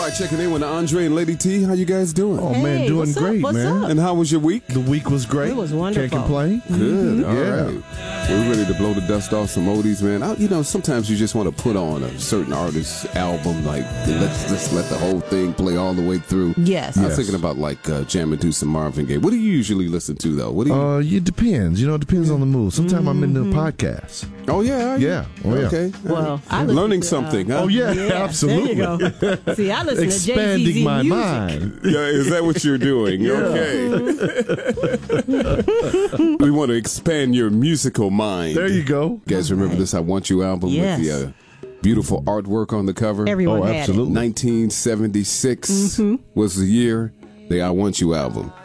right, checking in with Andre and Lady T. How you guys doing? Oh, man, doing great, man. And how was your week? The week was great. It was wonderful. Can't complain. Good. All Yeah. right. We're ready to blow the dust off some oldies, man. Sometimes you just want to put on a certain artist's album, like let's let the whole thing play all the way through. Yes. I was thinking about jamming to some Marvin Gaye. What do you usually listen to though? What do you? It depends. It depends on the mood. Sometimes I'm into podcasts. Oh yeah. Yeah. Oh yeah. Okay. Well, I listen learning to, something. Huh? Oh yeah, Yeah, absolutely. There you go. See, I listen Expanding to Jay-Z's my music. mind. Yeah, is that what you're doing? Okay. We want to expand your musical mind. There you go. You guys remember this I Want You album Yes. with the beautiful artwork on the cover? Everyone had absolutely. 1976 was the year, the I Want You album.